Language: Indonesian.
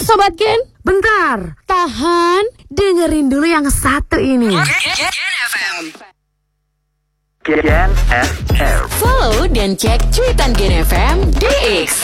Sobat Gen. Bentar, Tahan. dengerin dulu yang satu ini. Gen FM. Follow dan cek cuitan Gen FM di X.